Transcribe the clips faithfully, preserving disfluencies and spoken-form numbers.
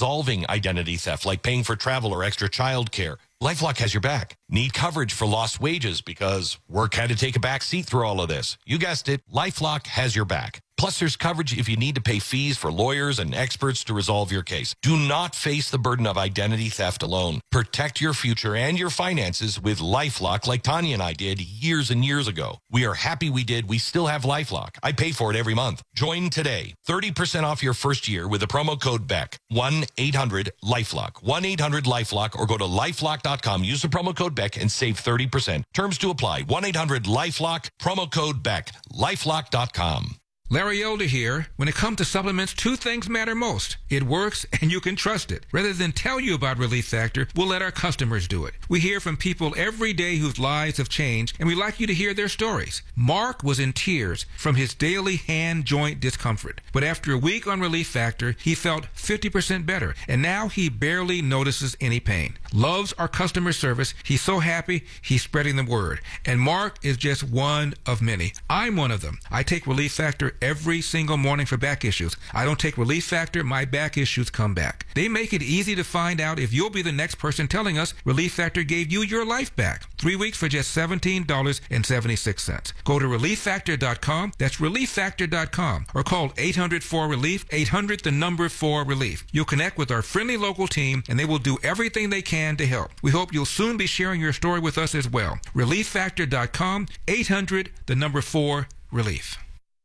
resolving identity theft, like paying for travel or extra childcare. LifeLock has your back. Need coverage for lost wages because work had to take a back seat through all of this. You guessed it, LifeLock has your back. Plus, there's coverage if you need to pay fees for lawyers and experts to resolve your case. Do not face the burden of identity theft alone. Protect your future and your finances with LifeLock like Tanya and I did years and years ago. We are happy we did. We still have LifeLock. I pay for it every month. Join today. thirty percent off your first year with the promo code Beck. one eight hundred LifeLock. one eight hundred LifeLock or go to lifelock dot com. Use the promo code Beck and save thirty percent. Terms to apply. one eight hundred LifeLock. Promo code Beck. lifelock dot com. Larry Elder here. When it comes to supplements, two things matter most. It works, and you can trust it. Rather than tell you about Relief Factor, we'll let our customers do it. We hear from people every day whose lives have changed, and we like you to hear their stories. Mark was in tears from his daily hand joint discomfort. But after a week on Relief Factor, he felt fifty percent better, and now he barely notices any pain. Loves our customer service. He's so happy, he's spreading the word. And Mark is just one of many. I'm one of them. I take Relief Factor every single morning for back issues. I don't take Relief Factor, my back issues come back. They make it easy to find out if you'll be the next person telling us Relief Factor gave you your life back. Three weeks for just seventeen dollars and seventy-six cents. Go to relief factor dot com. That's relief factor dot com. Or call eight hundred four relief, eight hundred the number four relief. You'll connect with our friendly local team, and they will do everything they can to help. We hope you'll soon be sharing your story with us as well. relief factor dot com, eight hundred the number four relief.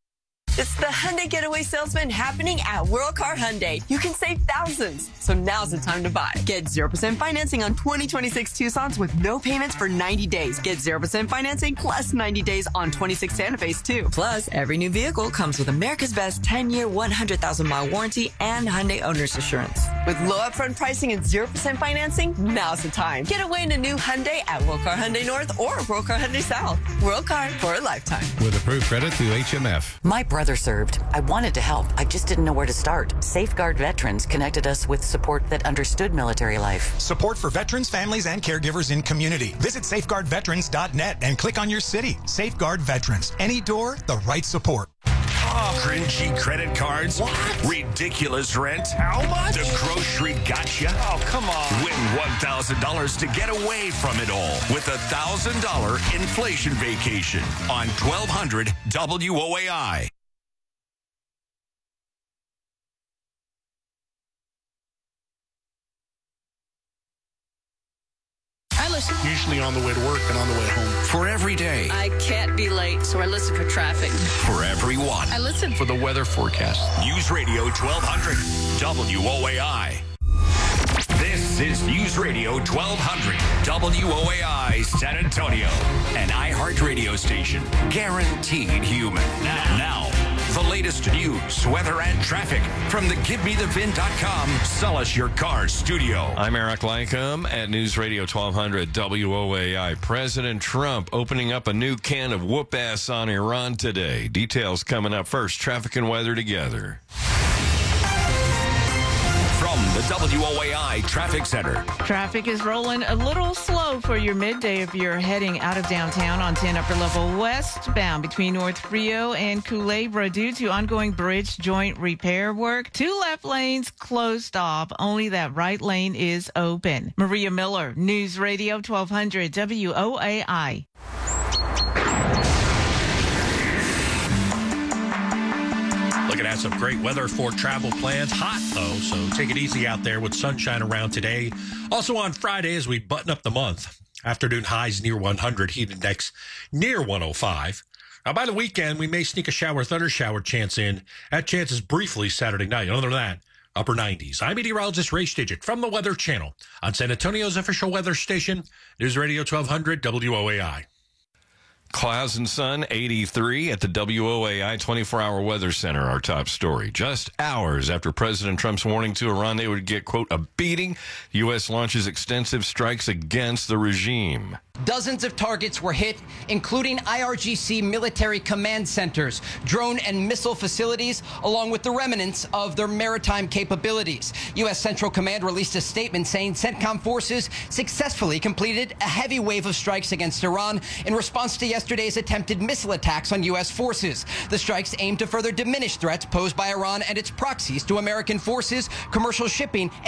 It's the Hyundai Getaway Salesman happening at World Car Hyundai. You can save thousands, so now's the time to buy. Get zero percent financing on twenty twenty-six Tucsons with no payments for ninety days. Get zero percent financing plus ninety days on twenty-six Santa Fe's too. Plus, every new vehicle comes with America's Best ten-year, one hundred thousand mile warranty and Hyundai Owner's Assurance. With low upfront pricing and zero percent financing, now's the time. Get away in a new Hyundai at World Car Hyundai North or World Car Hyundai South. World Car for a lifetime. With approved credit through H M F. My brother served. I wanted to help. I just didn't know where to start. Safeguard Veterans connected us with support that understood military life. Support for veterans, families, and caregivers in community. Visit safeguard veterans dot net and click on your city. Safeguard Veterans. Any door, the right support. Oh, cringy credit cards. What? Ridiculous rent. How much? The grocery gotcha. Oh, come on. Win one thousand dollars to get away from it all with a one thousand dollars inflation vacation on twelve hundred W O A I. I listen. Usually on the way to work and on the way home. For every day. I can't be late, so I listen for traffic. For everyone. I listen For the weather forecast. News Radio twelve hundred W O A I. This is News Radio twelve hundred W O A I San Antonio, an iHeart radio station, guaranteed human. Now, now, the latest news, weather, and traffic from the give me the V I N dot com Sell Us Your Car studio. I'm Eric Lycom at News Radio twelve hundred W O A I. President Trump opening up a new can of whoop ass on Iran today. Details coming up first. Traffic and weather together. From the W O A I Traffic Center. Traffic is rolling a little slow for your midday if you're heading out of downtown on ten upper level westbound between North Frio and Culebra due to ongoing bridge joint repair work. Two left lanes closed off. Only that right lane is open. Maria Miller, News Radio twelve hundred W O A I. Looking at some great weather for travel plans. Hot, though, so take it easy out there with sunshine around today. Also on Friday, as we button up the month, afternoon highs near one hundred, heat index near one oh five. Now, by the weekend, we may sneak a shower, thunder shower chance in. That chance is briefly Saturday night. Other than that, upper nineties. I'm meteorologist Ray Stidget from the Weather Channel on San Antonio's official weather station, News Radio twelve hundred W O A I. Clouds and sun, eighty-three at the W O A I twenty-four hour Weather Center, our top story. Just hours after President Trump's warning to Iran they would get, quote, a beating, the U S launches extensive strikes against the regime. Dozens of targets were hit, including I R G C military command centers, drone and missile facilities, along with the remnants of their maritime capabilities. U S Central Command released a statement saying CENTCOM forces successfully completed a heavy wave of strikes against Iran in response to yesterday's attempted missile attacks on U S forces. The strikes aim to further diminish threats posed by Iran and its proxies to American forces, commercial shipping, and